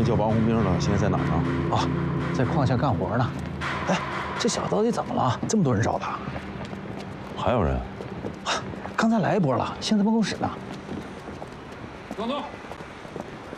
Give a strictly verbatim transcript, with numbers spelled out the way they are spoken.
叫王红兵的现在在哪儿呢？ 啊，在矿下干活呢。哎，这小子到底怎么了？这么多人找他？ 还有人？ 刚才来一波了，现在办公室呢。 总总，